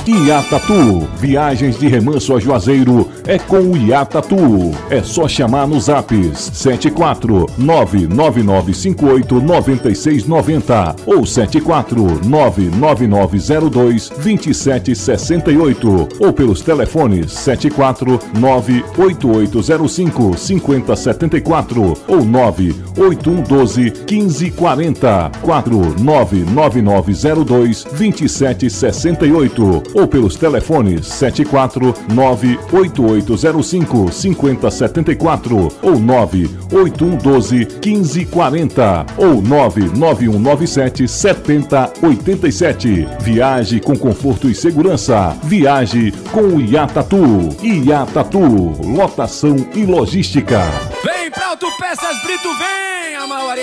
Iatatu, viagens de Remanso a Juazeiro é com o Iatatu. É só chamar no Zaps 74999589690 ou 74999022768 ou pelos telefones 74988055074 ou 981121540 49999022768 ou pelos telefones 74988055074 ou 981121540 ou 991977087. Viaje com conforto e segurança. Viaje com o Iatatu. Iatatu, lotação e logística. Vem pra Autopeças Brito, vem, a